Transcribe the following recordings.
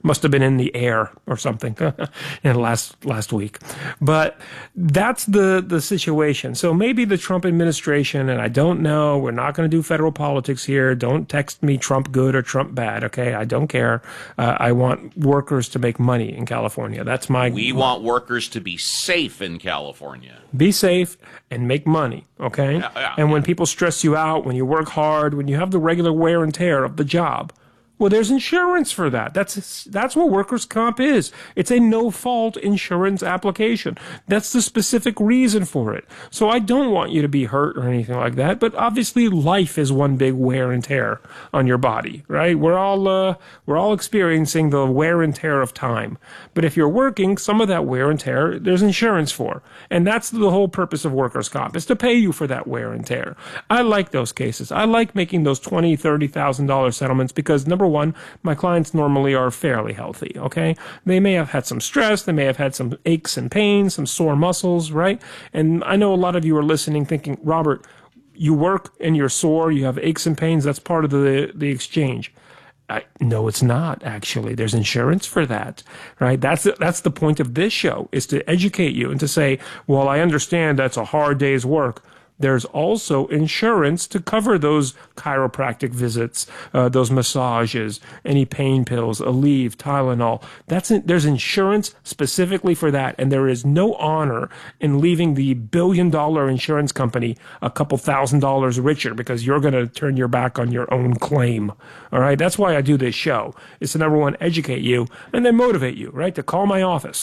Must have been in the air or something last week. But that's the situation. So maybe the Trump administration, and I don't know, we're not going to do federal politics here. Don't text me Trump good or Trump bad, okay? I don't care. I want workers to make money in California. That's my... We want workers to be safe in California. Be safe and make money, okay? And when people stress you out, when you work hard, when you have the regular wear and tear of the job, well, there's insurance for that. That's what workers' comp is. It's a no-fault insurance application. That's the specific reason for it. So I don't want you to be hurt or anything like that, but obviously life is one big wear and tear on your body, right? We're all experiencing the wear and tear of time. But if you're working, some of that wear and tear, there's insurance for. And that's the whole purpose of workers' comp, is to pay you for that wear and tear. I like those cases. I like making those $20,000, $30,000 settlements because, number one, my clients normally are fairly healthy, okay? They may have had some stress, they may have had some aches and pains, some sore muscles, right? And I know a lot of you are listening thinking, Robert, you work and you're sore, you have aches and pains, that's part of the exchange. No, it's not, actually. There's insurance for that, right? That's the point of this show, is to educate you and to say, well, I understand that's a hard day's work. There's also insurance to cover those chiropractic visits, those massages, any pain pills, Aleve, Tylenol. There's insurance specifically for that, and there is no honor in leaving the billion-dollar insurance company a couple $1,000s richer because you're going to turn your back on your own claim. All right, that's why I do this show. It's to, number one, educate you and then motivate you, right? To call my office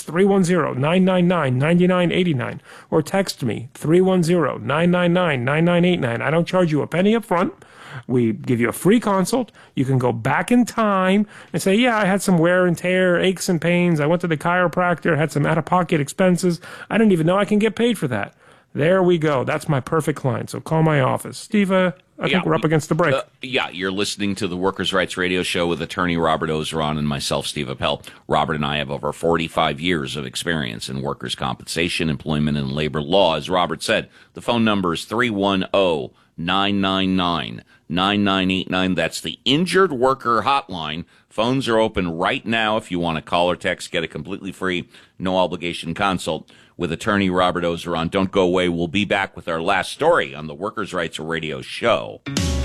310-999-9989 or text me 310-999-9989. I don't charge you a penny up front. We give you a free consult. You can go back in time and say, yeah, I had some wear and tear, aches and pains. I went to the chiropractor, had some out-of-pocket expenses. I didn't even know I can get paid for that. There we go. That's my perfect client. So call my office. Steve, I think we're up against the break. You're listening to the Workers' Rights Radio Show with attorney Robert Ozeron and myself, Steve Appel. Robert and I have over 45 years of experience in workers' compensation, employment, and labor law. As Robert said, the phone number is 310-999-9989. That's the Injured Worker Hotline. Phones are open right now if you want to call or text. Get a completely free, no-obligation consult with attorney Robert Ozeron. Don't go away. We'll be back with our last story on the Workers' Rights Radio Show.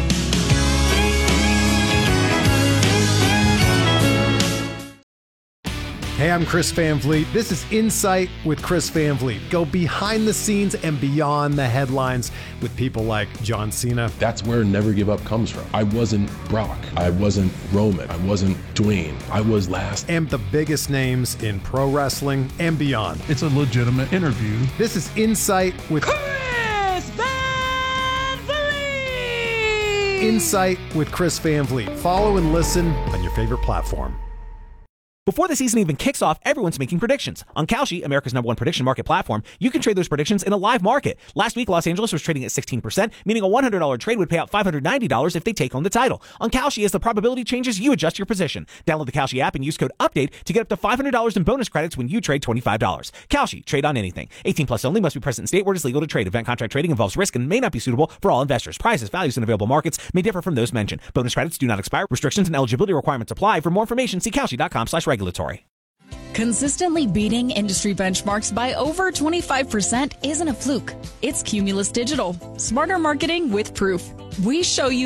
Hey, I'm Chris Van Vliet. This is Insight with Chris Van Vliet. Go behind the scenes and beyond the headlines with people like John Cena. That's where Never Give Up comes from. I wasn't Brock. I wasn't Roman. I wasn't Dwayne. I was last. And the biggest names in pro wrestling and beyond. It's a legitimate interview. This is Insight with Chris Van Vliet. Insight with Chris Van Vliet. Follow and listen on your favorite platform. Before the season even kicks off, everyone's making predictions. On Kalshi, America's #1 prediction market platform, you can trade those predictions in a live market. Last week, Los Angeles was trading at 16%, meaning a $100 trade would pay out $590 if they take home the title. On Kalshi, as the probability changes, you adjust your position. Download the Kalshi app and use code UPDATE to get up to $500 in bonus credits when you trade $25. Kalshi, trade on anything. 18 plus only, must be present in state where it is legal to trade. Event contract trading involves risk and may not be suitable for all investors. Prices, values, and available markets may differ from those mentioned. Bonus credits do not expire. Restrictions and eligibility requirements apply. For more information, see Kalshi.com/regulatory. Consistently beating industry benchmarks by over 25% isn't a fluke. It's Cumulus Digital. Smarter marketing with proof. We show you